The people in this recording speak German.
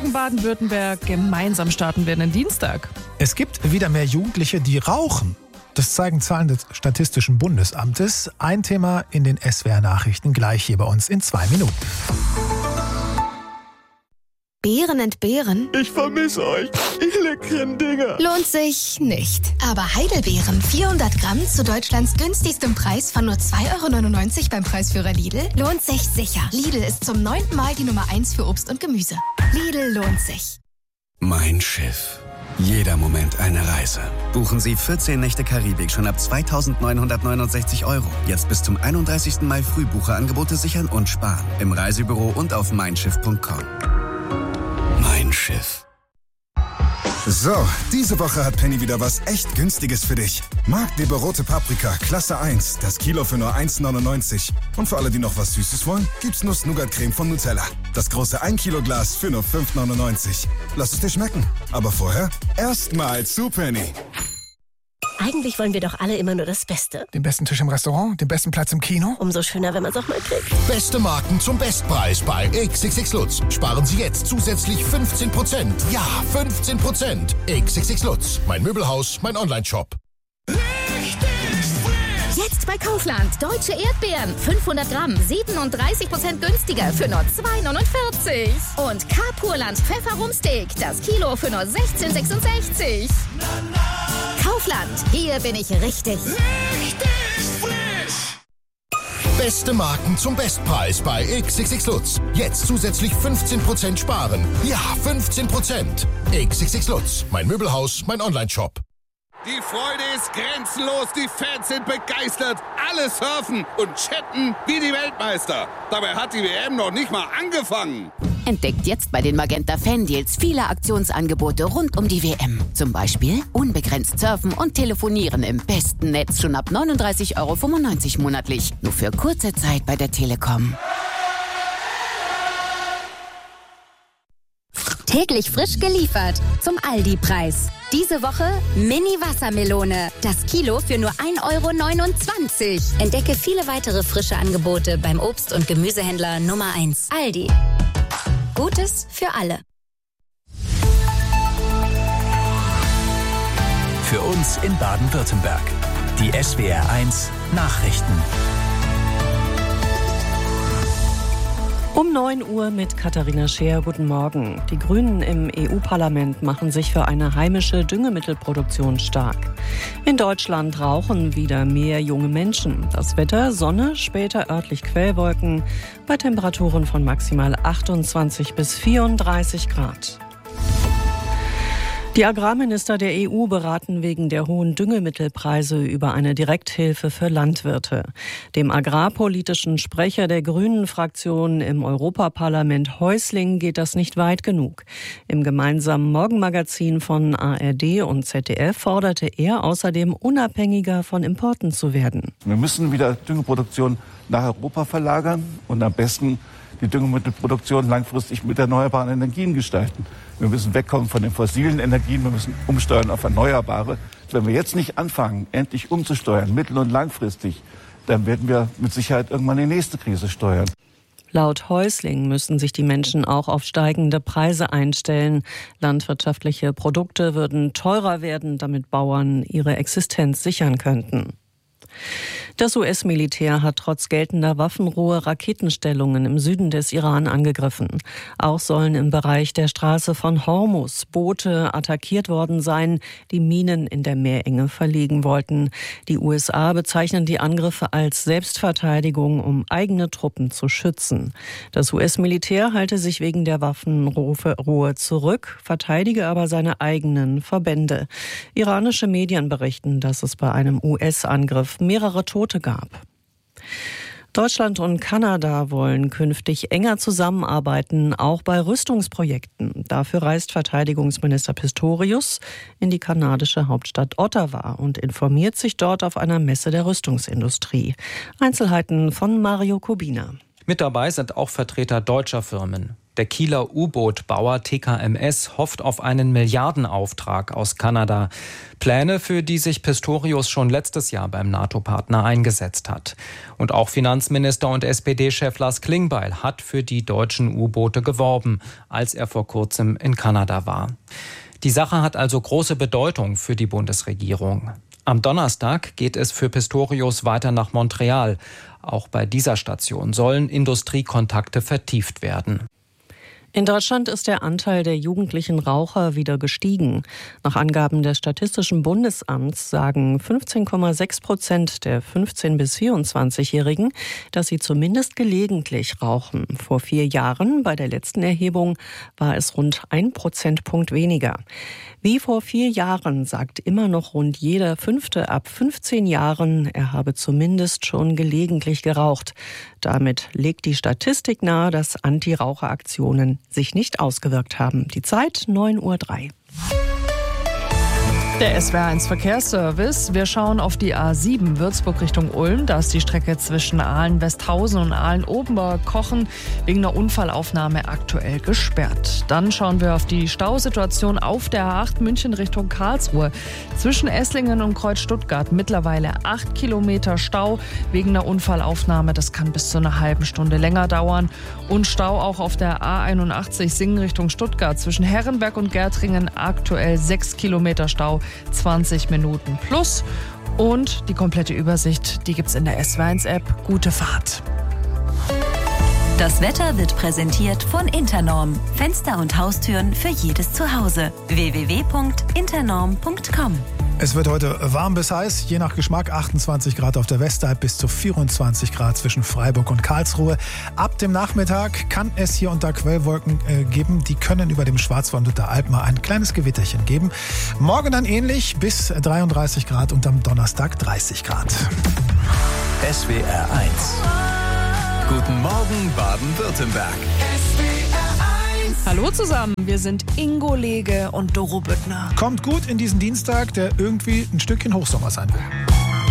Morgen Baden-Württemberg. Gemeinsam starten wir in den Dienstag. Es gibt wieder mehr Jugendliche, die rauchen. Das zeigen Zahlen des Statistischen Bundesamtes. Ein Thema in den SWR-Nachrichten gleich hier bei uns in 2 Minuten. Beeren entbehren? Ich vermisse euch, ihr leckeren Dinger. Lohnt sich nicht. Aber Heidelbeeren, 400 Gramm zu Deutschlands günstigstem Preis von nur 2,99 € beim Preisführer Lidl, lohnt sich sicher. Lidl ist zum 9. Mal die Nummer 1 für Obst und Gemüse. Lidl lohnt sich. Mein Schiff. Jeder Moment eine Reise. Buchen Sie 14 Nächte Karibik schon ab 2.969 €. Jetzt bis zum 31. Mai Frühbucherangebote sichern und sparen. Im Reisebüro und auf meinschiff.com. Mein Schiff. So, diese Woche hat Penny wieder was echt Günstiges für dich. Marktleber rote Paprika, Klasse 1, das Kilo für nur 1,99 €. Und für alle, die noch was Süßes wollen, gibt's Nuss-Nougat-Creme von Nutella. Das große 1 Kilo Glas für nur 5,99 €. Lass es dir schmecken. Aber vorher erstmal zu Penny. Eigentlich wollen wir doch alle immer nur das Beste. Den besten Tisch im Restaurant, den besten Platz im Kino. Umso schöner, wenn man es auch mal kriegt. Beste Marken zum Bestpreis bei XXX Lutz. Sparen Sie jetzt zusätzlich 15%. Ja, 15%. XXX Lutz. Mein Möbelhaus, mein Onlineshop. Jetzt bei Kaufland. Deutsche Erdbeeren. 500 Gramm. 37% günstiger für nur 2,49 €. Und Carpurland Pfefferrumsteak. Das Kilo für nur 16,66 €. Kaufland. Hier bin ich richtig. Beste Marken zum Bestpreis bei XXX Lutz. Jetzt zusätzlich 15% sparen. Ja, 15%. XXX Lutz. Mein Möbelhaus, mein Onlineshop. Die Freude ist grenzenlos, die Fans sind begeistert, alle surfen und chatten wie die Weltmeister. Dabei hat die WM noch nicht mal angefangen. Entdeckt jetzt bei den Magenta Fan-Deals viele Aktionsangebote rund um die WM. Zum Beispiel unbegrenzt surfen und telefonieren im besten Netz schon ab 39,95 € monatlich. Nur für kurze Zeit bei der Telekom. Täglich frisch geliefert zum Aldi-Preis. Diese Woche Mini-Wassermelone. Das Kilo für nur 1,29 €. Entdecke viele weitere frische Angebote beim Obst- und Gemüsehändler Nummer 1. Aldi. Gutes für alle. Für uns in Baden-Württemberg. Die SWR1 Nachrichten. Um 9 Uhr mit Katharina Scheer. Guten Morgen. Die Grünen im EU-Parlament machen sich für eine heimische Düngemittelproduktion stark. In Deutschland rauchen wieder mehr junge Menschen. Das Wetter: Sonne, später örtlich Quellwolken bei Temperaturen von maximal 28 bis 34 Grad. Die Agrarminister der EU beraten wegen der hohen Düngemittelpreise über eine Direkthilfe für Landwirte. Dem agrarpolitischen Sprecher der Grünen-Fraktion im Europaparlament Häusling geht das nicht weit genug. Im gemeinsamen Morgenmagazin von ARD und ZDF forderte er außerdem, unabhängiger von Importen zu werden. Wir müssen wieder Düngeproduktion nach Europa verlagern und am besten die Düngemittelproduktion langfristig mit erneuerbaren Energien gestalten. Wir müssen wegkommen von den fossilen Energien, wir müssen umsteuern auf Erneuerbare. Wenn wir jetzt nicht anfangen, endlich umzusteuern, mittel- und langfristig, dann werden wir mit Sicherheit irgendwann die nächste Krise steuern. Laut Häusling müssen sich die Menschen auch auf steigende Preise einstellen. Landwirtschaftliche Produkte würden teurer werden, damit Bauern ihre Existenz sichern könnten. Das US-Militär hat trotz geltender Waffenruhe Raketenstellungen im Süden des Iran angegriffen. Auch sollen im Bereich der Straße von Hormuz Boote attackiert worden sein, die Minen in der Meerenge verlegen wollten. Die USA bezeichnen die Angriffe als Selbstverteidigung, um eigene Truppen zu schützen. Das US-Militär halte sich wegen der Waffenruhe zurück, verteidige aber seine eigenen Verbände. Iranische Medien berichten, dass es bei einem US-Angriff mehrere Tote gab. Deutschland und Kanada wollen künftig enger zusammenarbeiten, auch bei Rüstungsprojekten. Dafür reist Verteidigungsminister Pistorius in die kanadische Hauptstadt Ottawa und informiert sich dort auf einer Messe der Rüstungsindustrie. Einzelheiten von Mario Kubina. Mit dabei sind auch Vertreter deutscher Firmen. Der Kieler U-Boot-Bauer TKMS hofft auf einen Milliardenauftrag aus Kanada. Pläne, für die sich Pistorius schon letztes Jahr beim NATO-Partner eingesetzt hat. Und auch Finanzminister und SPD-Chef Lars Klingbeil hat für die deutschen U-Boote geworben, als er vor kurzem in Kanada war. Die Sache hat also große Bedeutung für die Bundesregierung. Am Donnerstag geht es für Pistorius weiter nach Montreal. Auch bei dieser Station sollen Industriekontakte vertieft werden. In Deutschland ist der Anteil der jugendlichen Raucher wieder gestiegen. Nach Angaben des Statistischen Bundesamts sagen 15,6% der 15- bis 24-Jährigen, dass sie zumindest gelegentlich rauchen. Vor 4 Jahren, bei der letzten Erhebung, war es rund 1 Prozentpunkt weniger. Wie vor 4 Jahren sagt immer noch rund jeder Fünfte ab 15 Jahren, er habe zumindest schon gelegentlich geraucht. Damit legt die Statistik nahe, dass Anti-Raucher-Aktionen sich nicht ausgewirkt haben. Die Zeit 9:03 Uhr. Der SWR1 Verkehrsservice. Wir schauen auf die A7 Würzburg Richtung Ulm. Da ist die Strecke zwischen Aalen-Westhausen und Aalen-Oberkochen wegen einer Unfallaufnahme aktuell gesperrt. Dann schauen wir auf die Stausituation auf der A8 München Richtung Karlsruhe. Zwischen Esslingen und Kreuz Stuttgart mittlerweile 8 Kilometer Stau wegen einer Unfallaufnahme. Das kann bis zu einer halben Stunde länger dauern. Und Stau auch auf der A81 Singen Richtung Stuttgart. Zwischen Herrenberg und Gärtringen aktuell 6 Kilometer Stau. 20 Minuten plus. Und die komplette Übersicht, die gibt's in der SWR1-App. Gute Fahrt. Das Wetter wird präsentiert von Internorm. Fenster und Haustüren für jedes Zuhause. www.internorm.com. Es wird heute warm bis heiß, je nach Geschmack 28 Grad auf der Westalb bis zu 24 Grad zwischen Freiburg und Karlsruhe. Ab dem Nachmittag kann es hier und da Quellwolken geben, die können über dem Schwarzwald und der Alp mal ein kleines Gewitterchen geben. Morgen dann ähnlich bis 33 Grad und am Donnerstag 30 Grad. SWR 1. Guten Morgen Baden-Württemberg. Hallo zusammen, wir sind Ingo Lege und Doro Büttner. Kommt gut in diesen Dienstag, der irgendwie ein Stückchen Hochsommer sein will.